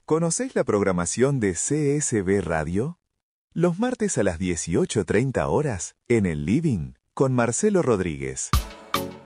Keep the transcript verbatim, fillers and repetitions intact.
¿Conocéis la programación de C S B Radio? Los martes a las dieciocho treinta horas, en el Living, con Marcelo Rodríguez.